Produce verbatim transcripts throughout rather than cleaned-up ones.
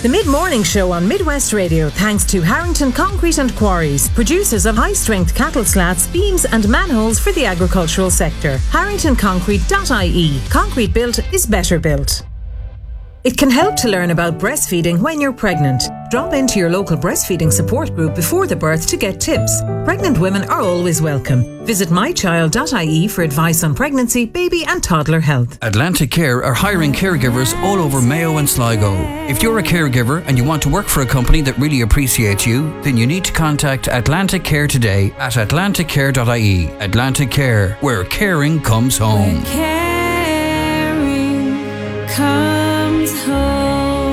The Mid-Morning Show on Midwest Radio, thanks to Harrington Concrete and Quarries, producers of high-strength cattle slats, beams and manholes for the agricultural sector. harrington concrete dot I E. Concrete built is better built. It can help to learn about breastfeeding when you're pregnant. Drop into your local breastfeeding support group before the birth to get tips. Pregnant women are always welcome. Visit my child dot I E for advice on pregnancy, baby and toddler health. Atlantic Care are hiring caregivers all over Mayo and Sligo. If you're a caregiver and you want to work for a company that really appreciates you, then you need to contact Atlantic Care today at atlantic care dot I E. Atlantic Care, where caring comes home. Where caring comes home.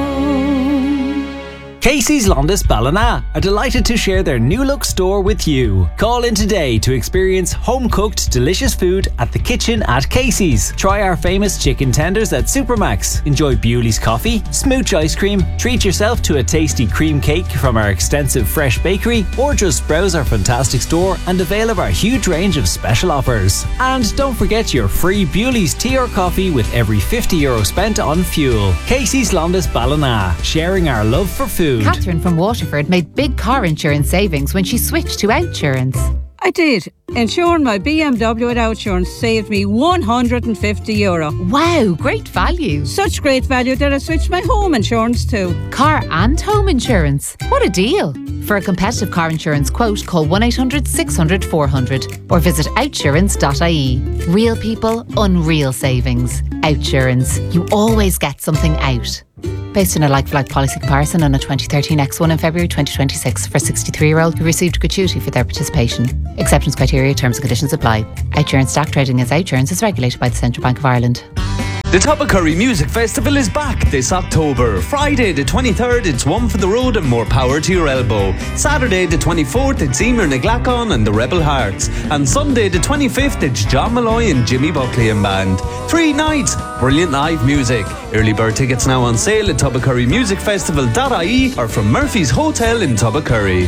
Casey's Londis Ballina are delighted to share their new look store with you. Call in today to experience home-cooked delicious food at the kitchen at Casey's. Try our famous chicken tenders at Supermax. Enjoy Bewley's coffee, smooch ice cream, treat yourself to a tasty cream cake from our extensive fresh bakery, or just browse our fantastic store and avail of our huge range of special offers. And don't forget your free Bewley's tea or coffee with every fifty euro spent on fuel. Casey's Londis Ballina, sharing our love for food. Catherine from Waterford made big car insurance savings when she switched to Outsurance. I did. Insuring my B M W at Outsurance saved me one hundred fifty euro. Wow, great value. Such great value that I switched my home insurance too. Car and home insurance. What a deal. For a competitive car insurance quote, call one eight hundred six hundred four hundred or visit outsurance dot I E. Real people, unreal savings. Outsurance. You always get something out. Based on a like-for-like policy comparison on a twenty thirteen X one in February twenty twenty-six for a sixty-three-year-old who received gratuity for their participation. Acceptance criteria, terms and conditions apply. Outsurance stock trading as Outsurance is regulated by the Central Bank of Ireland. The Tubbercurry Music Festival is back this October. Friday the twenty-third, it's One for the Road and More Power to Your Elbow. Saturday the twenty-fourth, it's Emer Naglacon and the Rebel Hearts. And Sunday the twenty-fifth, it's John Malloy and Jimmy Buckley and Band. Three nights, brilliant live music. Early bird tickets now on sale at tubbercurry music festival dot I E or from Murphy's Hotel in Tubbercurry.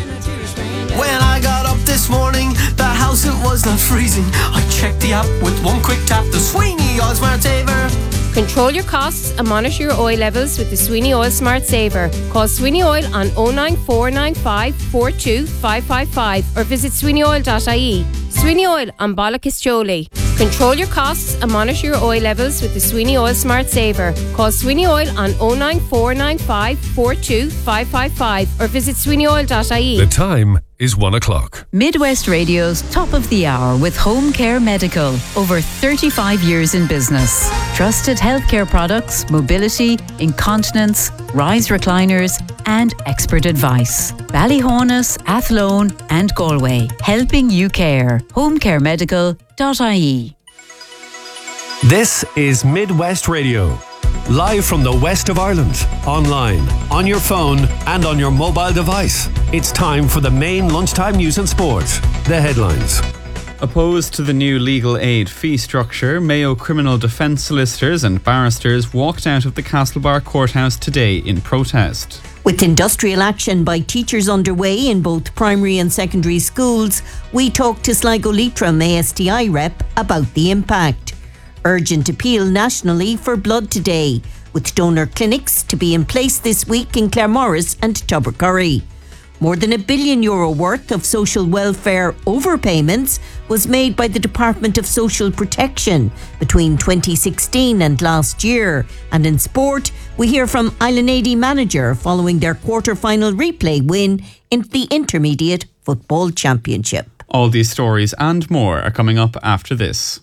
When I got up this morning, the house it was not freezing. I checked the app with one quick tap, the Sweeney Oil Smart Saver. Control your costs and monitor your oil levels with the Sweeney Oil Smart Saver. Call Sweeney Oil on oh nine four nine five four two five five five or visit sweeney oil dot I E. Sweeney Oil on Ballockistole. Control your costs and monitor your oil levels with the Sweeney Oil Smart Saver. Call Sweeney Oil on oh nine four nine five four two five five five or visit sweeney oil dot I E. The time is one o'clock. Midwest Radio's Top of the Hour with Home Care Medical. Over thirty-five years in business. Trusted healthcare products, mobility, incontinence, rise recliners and expert advice. Ballyhonus, Athlone and Galway. Helping you care. home care medical dot I E. This is Midwest Radio. Live from the west of Ireland, online, on your phone and on your mobile device. It's time for the main lunchtime news and sport. The headlines. Opposed to the new legal aid fee structure, Mayo criminal defence solicitors and barristers walked out of the Castlebar courthouse today in protest. With industrial action by teachers underway in both primary and secondary schools, we talked to Sligo Leitrim A S T I rep about the impact. Urgent appeal nationally for blood today, with donor clinics to be in place this week in Claremorris and Tubbercurry. More than a billion euro worth of social welfare overpayments was made by the Department of Social Protection between twenty sixteen and last year. And in sport, we hear from Island A D manager following their quarter-final replay win in the Intermediate Football Championship. All these stories and more are coming up after this.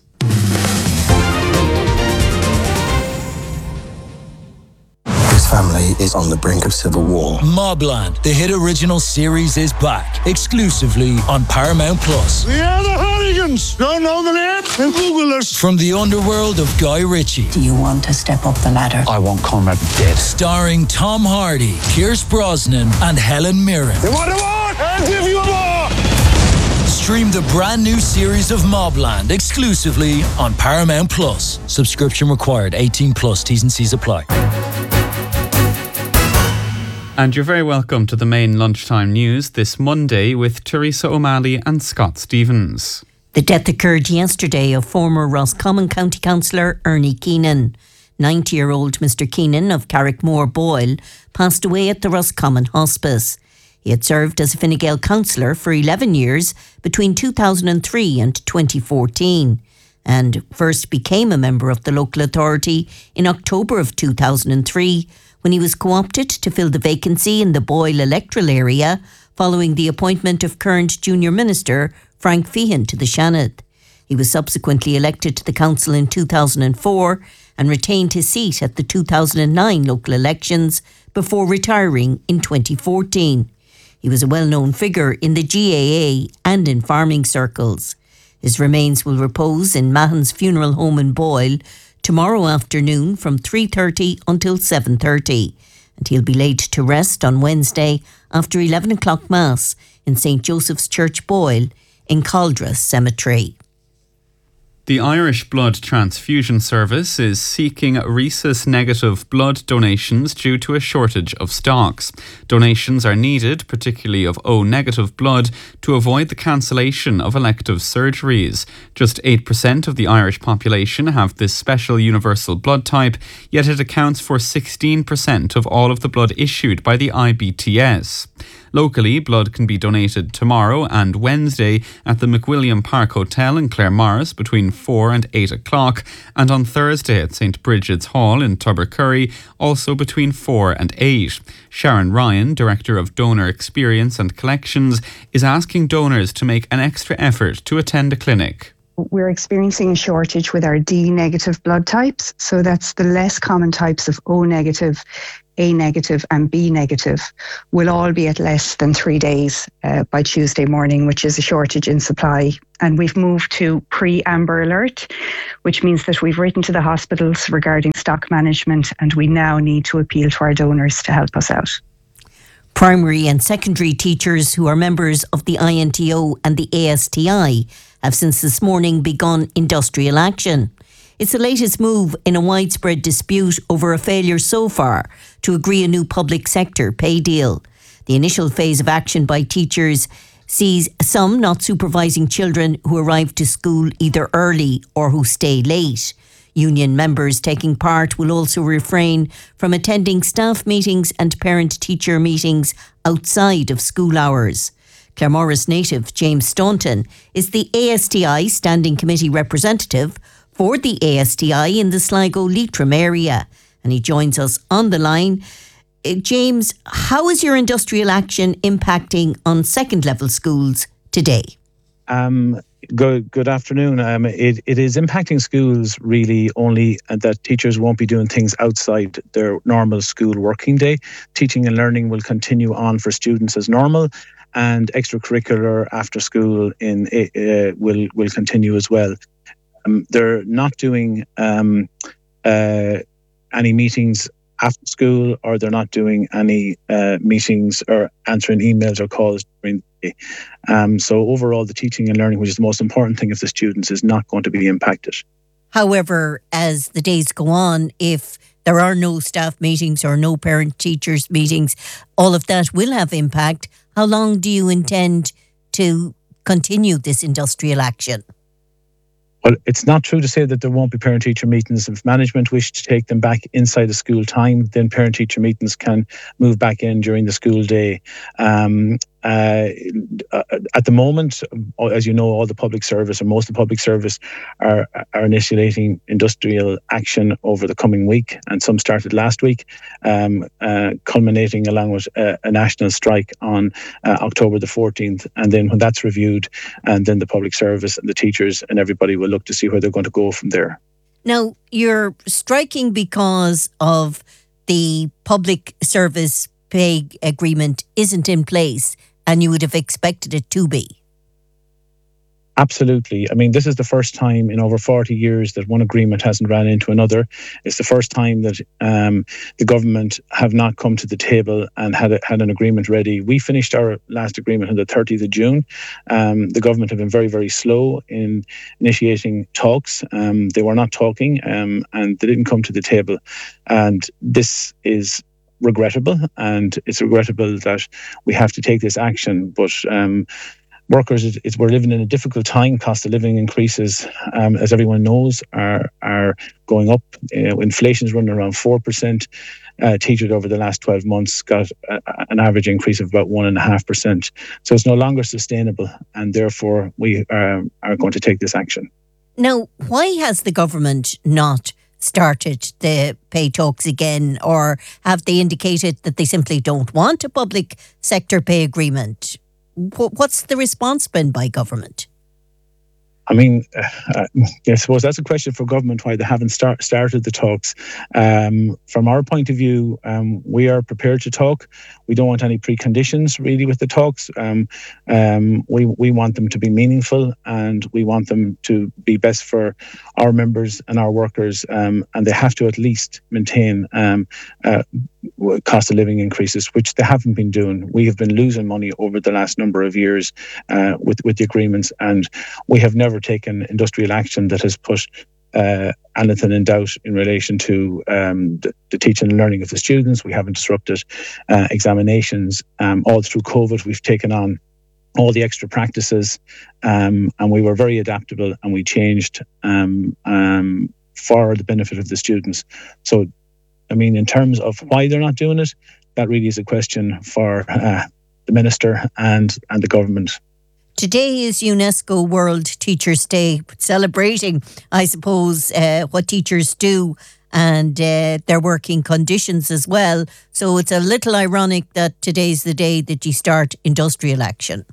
Family is on the brink of civil war. Mobland, the hit original series, is back exclusively on Paramount Plus. We are the Hooligans. Don't know the name? Then Google us. From the underworld of Guy Ritchie. Do you want to step up the ladder? I want Conrad dead. Starring Tom Hardy, Pierce Brosnan, and Helen Mirren. You want more? I'll give you more. Stream the brand new series of Mobland exclusively on Paramount Plus. Subscription required. eighteen plus. T's and C's apply. And you're very welcome to the main lunchtime news this Monday with Teresa O'Malley and Scott Stevens. The death occurred yesterday of former Roscommon County Councillor Ernie Keenan. ninety-year-old Mister Keenan of Carrickmore, Boyle, passed away at the Roscommon Hospice. He had served as a Fine Gael councillor for eleven years between two thousand three and twenty fourteen, and first became a member of the local authority in October of two thousand three, when he was co-opted to fill the vacancy in the Boyle electoral area following the appointment of current Junior Minister Frank Feehan to the Seanad. He was subsequently elected to the council in two thousand four and retained his seat at the two thousand nine local elections before retiring in twenty fourteen. He was a well-known figure in the G A A and in farming circles. His remains will repose in Mahon's Funeral Home in Boyle tomorrow afternoon from three thirty until seven thirty, and he'll be laid to rest on Wednesday after eleven o'clock Mass in Saint Joseph's Church, Boyle, in Caldra Cemetery. The Irish Blood Transfusion Service is seeking rhesus-negative blood donations due to a shortage of stocks. Donations are needed, particularly of O-negative blood, to avoid the cancellation of elective surgeries. Just eight percent of the Irish population have this special universal blood type, yet it accounts for sixteen percent of all of the blood issued by the I B T S. Locally, blood can be donated tomorrow and Wednesday at the McWilliam Park Hotel in Claremorris between four and eight o'clock, and on Thursday at Saint Bridget's Hall in Tubbercurry, also between four and eight. Sharon Ryan, Director of Donor Experience and Collections, is asking donors to make an extra effort to attend a clinic. We're experiencing a shortage with our D-negative blood types, so that's the less common types of O-negative, A-negative and B-negative will all be at less than three days uh, by Tuesday morning, which is a shortage in supply. And we've moved to pre-amber alert, which means that we've written to the hospitals regarding stock management, and we now need to appeal to our donors to help us out. Primary and secondary teachers who are members of the I N T O and the A S T I have since this morning begun industrial action. It's the latest move in a widespread dispute over a failure so far to agree a new public sector pay deal. The initial phase of action by teachers sees some not supervising children who arrive to school either early or who stay late. Union members taking part will also refrain from attending staff meetings and parent-teacher meetings outside of school hours. Claremorris native James Staunton is the A S T I Standing Committee representative for the A S T I in the Sligo Leitrim area, and he joins us on the line. Uh, James, how is your industrial action impacting on second level schools today? Um, good good afternoon. Um, it, it is impacting schools really only that teachers won't be doing things outside their normal school working day. Teaching and learning will continue on for students as normal, and extracurricular after school in uh, will will continue as well. Um, they're not doing um, uh, any meetings after school, or they're not doing any uh, meetings or answering emails or calls during the day. Um, so overall, the teaching and learning, which is the most important thing of the students, is not going to be impacted. However, as the days go on, if there are no staff meetings or no parent-teachers meetings, all of that will have impact. How long do you intend to continue this industrial action? Well, it's not true to say that there won't be parent-teacher meetings. If management wish to take them back inside the school time, then parent-teacher meetings can move back in during the school day. Um, uh, at the moment, as you know, all the public service, or most of the public service, are are initiating industrial action over the coming week, and some started last week, um, uh, culminating along with a, a national strike on uh, October the fourteenth. And then when that's reviewed, and then the public service and the teachers and everybody will look to see where they're going to go from there. Now, you're striking because of the public service pay agreement isn't in place, and you would have expected it to be. Absolutely. I mean, this is the first time in over forty years that one agreement hasn't ran into another. It's the first time that um, the government have not come to the table and had a, had an agreement ready. We finished our last agreement on the thirtieth of June. Um, the government have been very, very slow in initiating talks. Um, they were not talking um, and they didn't come to the table. And this is regrettable, and it's regrettable that we have to take this action. But um, workers, it, it's, we're living in a difficult time. Cost of living increases, um, as everyone knows, are are going up. Uh, inflation is running around four percent. Uh, teachers over the last twelve months got a, an average increase of about one and a half percent. So it's no longer sustainable, and therefore we are, are going to take this action. Now, why has the government not started the pay talks again, or have they indicated that they simply don't want a public sector pay agreement? What's the response been by government? I mean, uh, I suppose that's a question for government, why they haven't start, started the talks. Um, from our point of view, um, we are prepared to talk. We don't want any preconditions really with the talks. Um, um, we, we want them to be meaningful, and we want them to be best for our members and our workers, um, and they have to at least maintain um, uh, cost of living increases, which they haven't been doing. We have been losing money over the last number of years uh, with, with the agreements, and we have never taken industrial action that has put uh, anything in doubt in relation to um, the, the teaching and learning of the students. We haven't disrupted uh, examinations. Um, all through COVID, we've taken on all the extra practices, um, and we were very adaptable, and we changed um, um, for the benefit of the students. So, I mean, in terms of why they're not doing it, that really is a question for uh, the Minister and, and the government. Today is UNESCO World Teachers' Day, celebrating, I suppose, uh, what teachers do and uh, their working conditions as well. So it's a little ironic that today's the day that you start industrial action.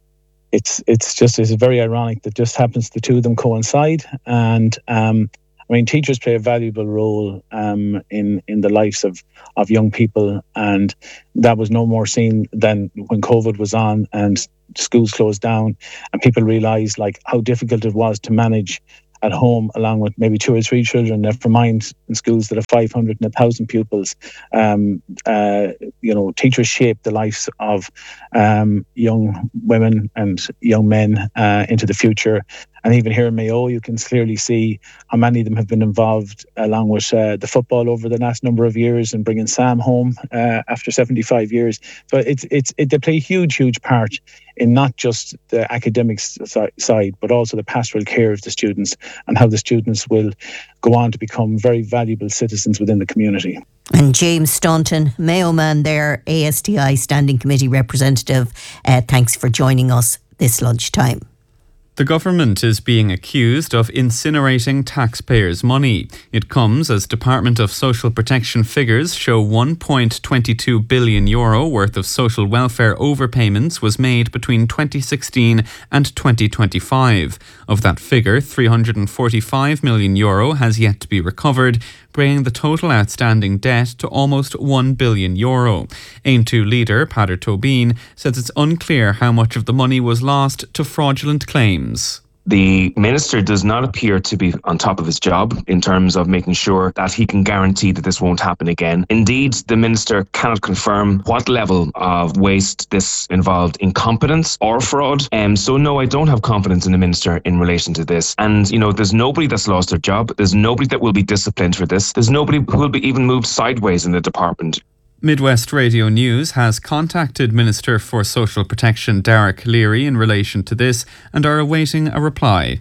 It's it's just it's very ironic that just happens the two of them coincide. And um, I mean, teachers play a valuable role um, in in the lives of, of young people, and that was no more seen than when COVID was on and schools closed down, and people realised like how difficult it was to manage at home along with maybe two or three children, never mind in schools that have five hundred and one thousand pupils. Um, uh, you know, teachers shape the lives of um, young women and young men uh, into the future. And even here in Mayo, you can clearly see how many of them have been involved, along with uh, the football over the last number of years, and bringing Sam home uh, after seventy-five years. So it's it's it, they play a huge, huge part in not just the academic side, but also the pastoral care of the students, and how the students will go on to become very valuable citizens within the community. And James Staunton, Mayo man there, A S T I Standing Committee representative, uh, thanks for joining us this lunchtime. The government is being accused of incinerating taxpayers' money. It comes as Department of Social Protection figures show one point two two billion euro worth of social welfare overpayments was made between twenty sixteen and twenty twenty-five. Of that figure, three hundred forty-five million euro has yet to be recovered, bringing the total outstanding debt to almost one billion euro. Aim two leader Peadar Tóibín says it's unclear how much of the money was lost to fraudulent claims. The minister does not appear to be on top of his job in terms of making sure that he can guarantee that this won't happen again. Indeed, the minister cannot confirm what level of waste this involved, incompetence or fraud. Um, so no, I don't have confidence in the minister in relation to this. And, you know, there's nobody that's lost their job. There's nobody that will be disciplined for this. There's nobody who will be even moved sideways in the department. Midwest Radio News has contacted Minister for Social Protection Derek Leary in relation to this and are awaiting a reply.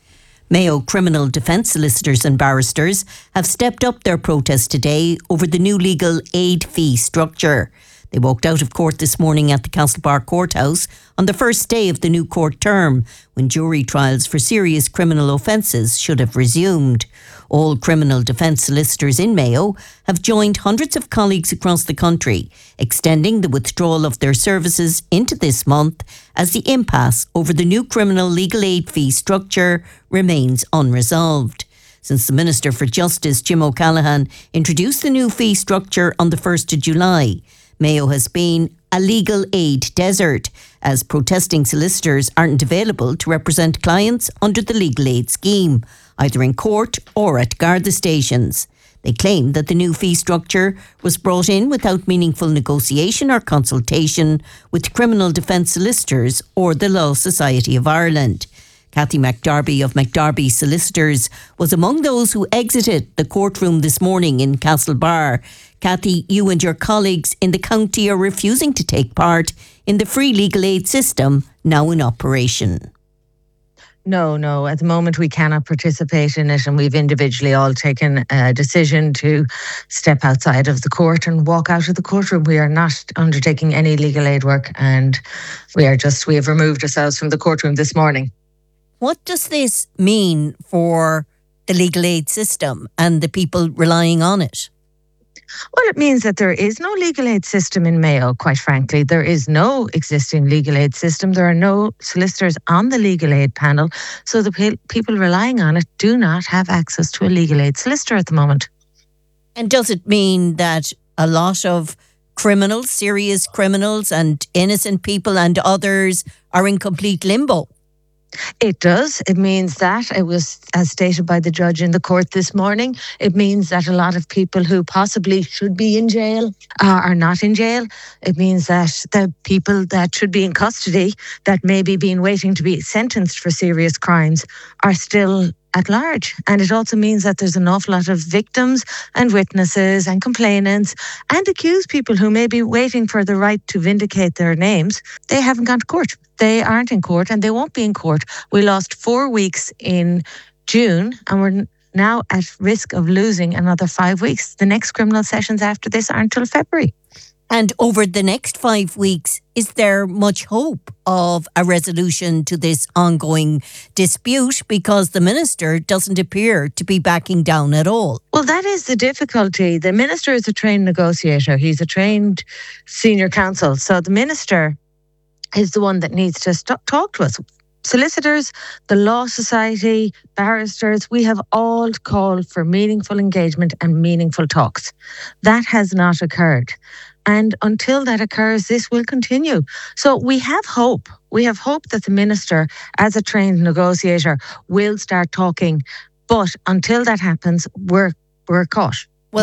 Mayo criminal defence solicitors and barristers have stepped up their protest today over the new legal aid fee structure. They walked out of court this morning at the Castlebar Courthouse on the first day of the new court term, when jury trials for serious criminal offences should have resumed. All criminal defence solicitors in Mayo have joined hundreds of colleagues across the country, extending the withdrawal of their services into this month as the impasse over the new criminal legal aid fee structure remains unresolved. Since the Minister for Justice, Jim O'Callaghan, introduced the new fee structure on the first of July, Mayo has been a legal aid desert, as protesting solicitors aren't available to represent clients under the legal aid scheme, either in court or at Garda stations. They claim that the new fee structure was brought in without meaningful negotiation or consultation with criminal defence solicitors or the Law Society of Ireland. Cathy McDarby of McDarby Solicitors was among those who exited the courtroom this morning in Castlebar. Cathy, you and your colleagues in the county are refusing to take part in the free legal aid system now in operation. No, no. At the moment, we cannot participate in it, and we've individually all taken a decision to step outside of the court and walk out of the courtroom. We are not undertaking any legal aid work, and we are just, we have removed ourselves from the courtroom this morning. What does this mean for the legal aid system and the people relying on it? Well, it means that there is no legal aid system in Mayo, quite frankly. There is no existing legal aid system. There are no solicitors on the legal aid panel. So the pe- people relying on it do not have access to a legal aid solicitor at the moment. And does it mean that a lot of criminals, serious criminals and innocent people and others are in complete limbo? It does. It means that, it was as stated by the judge in the court this morning, it means that a lot of people who possibly should be in jail uh, are not in jail. It means that the people that should be in custody, that may be being waiting to be sentenced for serious crimes, are still at large. And it also means that there's an awful lot of victims and witnesses and complainants and accused people who may be waiting for the right to vindicate their names. They haven't gone to court. They aren't in court, and they won't be in court. We lost four weeks in June, and we're now at risk of losing another five weeks. The next criminal sessions after this aren't until February. And over the next five weeks, is there much hope of a resolution to this ongoing dispute? Because the minister doesn't appear to be backing down at all. Well, that is the difficulty. The minister is a trained negotiator. He's a trained senior counsel. So the minister is the one that needs to st- talk to us. Solicitors, the Law Society, barristers, we have all called for meaningful engagement and meaningful talks. That has not occurred. And until that occurs, this will continue. So we have hope. We have hope that the minister, as a trained negotiator, will start talking. But until that happens, we're we're caught.